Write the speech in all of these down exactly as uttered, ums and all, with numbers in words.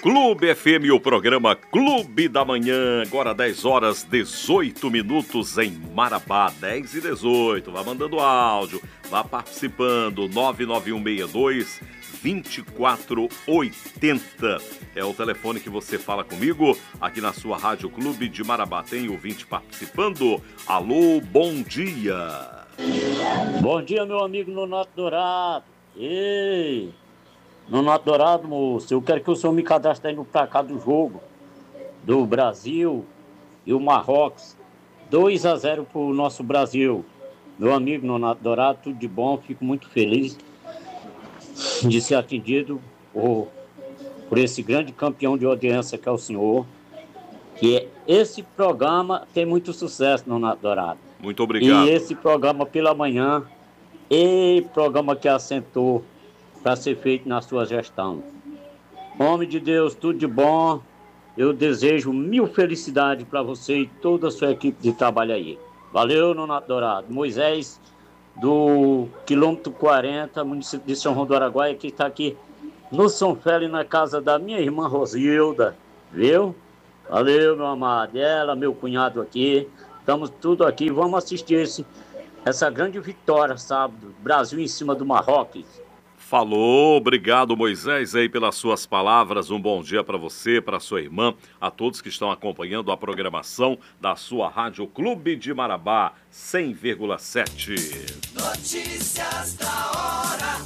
Clube F M, o programa Clube da Manhã, agora dez horas dezoito minutos em Marabá, dez e dezoito. Vá mandando áudio, vá participando, nove nove um seis dois, dois quatro oito zero. É o telefone que você fala comigo aqui na sua Rádio Clube de Marabá. Tem ouvinte participando. Alô, bom dia. Bom dia, meu amigo Nonato Dourado. Ei, Nonato Dourado, moço, eu quero que o senhor me cadastre aí no placar do jogo do Brasil e o Marrocos. dois a zero pro nosso Brasil. Meu amigo Nonato Dourado, tudo de bom, fico muito feliz de ser atendido por, por esse grande campeão de audiência que é o senhor. Que esse programa tem muito sucesso, Nonato Dourado. Muito obrigado. E esse programa pela manhã, e programa que assentou para ser feito na sua gestão. Homem de Deus, tudo de bom. Eu desejo mil felicidades para você e toda a sua equipe de trabalho aí. Valeu, Nonato Dourado. Moisés, do quilômetro quarenta, município de São João do Araguaia, que está aqui no São Félix, na casa da minha irmã Rosilda. Viu? Valeu, meu amado. Ela, meu cunhado aqui. Estamos tudo aqui. Vamos assistir esse, essa grande vitória sábado. Brasil em cima do Marrocos. Falou, obrigado Moisés aí pelas suas palavras, um bom dia para você, para sua irmã, a todos que estão acompanhando a programação da sua Rádio Clube de Marabá, cem vírgula sete. Notícias da hora.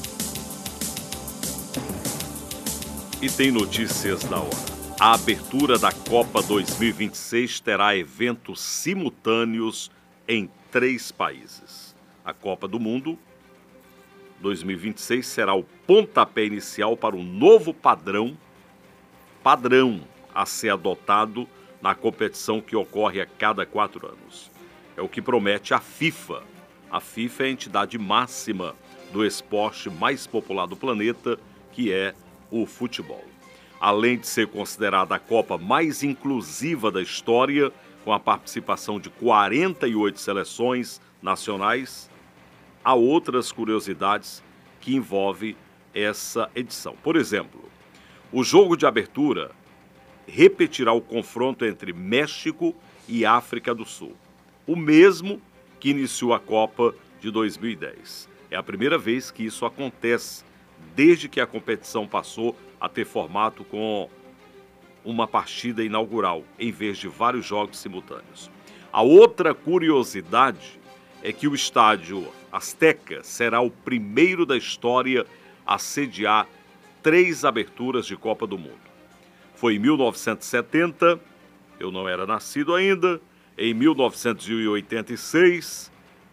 E tem notícias da hora. A abertura da Copa dois mil e vinte e seis terá eventos simultâneos em três países. A Copa do Mundo dois mil e vinte e seis será o pontapé inicial para um novo padrão, padrão a ser adotado na competição que ocorre a cada quatro anos. É o que promete a FIFA. A FIFA é a entidade máxima do esporte mais popular do planeta, que é o futebol. Além de ser considerada a Copa mais inclusiva da história, com a participação de quarenta e oito seleções nacionais, há outras curiosidades que envolvem essa edição. Por exemplo, o jogo de abertura repetirá o confronto entre México e África do Sul, o mesmo que iniciou a Copa de dois mil e dez. É a primeira vez que isso acontece desde que a competição passou a ter formato com uma partida inaugural, em vez de vários jogos simultâneos. A outra curiosidade é que o estádio Azteca será o primeiro da história a sediar três aberturas de Copa do Mundo. Foi em mil novecentos e setenta, eu não era nascido ainda, em mil novecentos e oitenta e seis,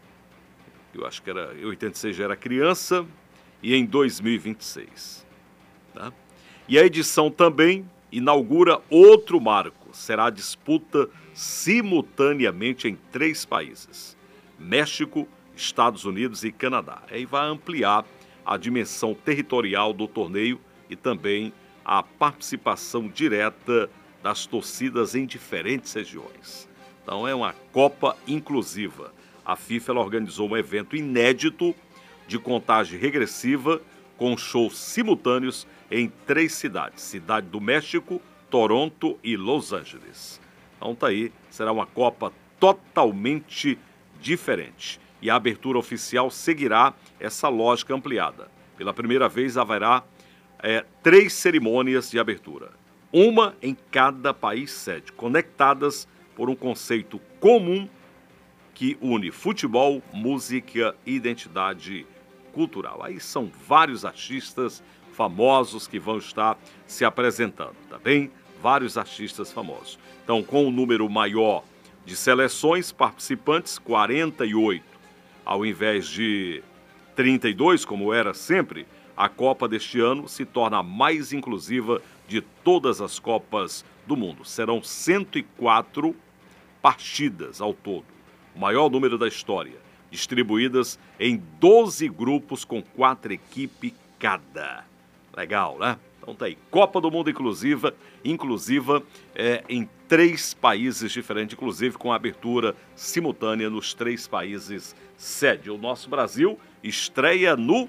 eu acho que era, em oitenta e seis já era criança, e em dois mil e vinte e seis. Tá? E a edição também inaugura outro marco, será a disputa simultaneamente em três países: México, Estados Unidos e Canadá. Aí vai ampliar a dimensão territorial do torneio e também a participação direta das torcidas em diferentes regiões. Então é uma Copa inclusiva. A FIFA ela organizou um evento inédito de contagem regressiva com shows simultâneos em três cidades: Cidade do México, Toronto e Los Angeles. Então tá aí, será uma Copa totalmente diferente. E a abertura oficial seguirá essa lógica ampliada. Pela primeira vez haverá é, três cerimônias de abertura. Uma em cada país sede, conectadas por um conceito comum que une futebol, música e identidade cultural. Aí são vários artistas famosos que vão estar se apresentando, tá bem? Vários artistas famosos. Então, com um número maior de seleções participantes, quarenta e oito, ao invés de trinta e dois, como era sempre, a Copa deste ano se torna a mais inclusiva de todas as Copas do mundo. Serão cento e quatro partidas ao todo, o maior número da história, distribuídas em doze grupos com quatro equipes cada. Legal, né? Então tá aí, Copa do Mundo inclusiva, inclusiva é, em três países diferentes, inclusive com abertura simultânea nos três países sede. O nosso Brasil estreia no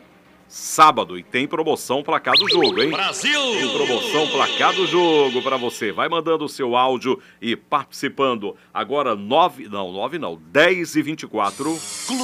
sábado. E tem promoção placar do jogo, hein? Brasil! Tem promoção placar do jogo para você. Vai mandando o seu áudio e participando. Agora nove, não, nove não, dez e vinte e quatro.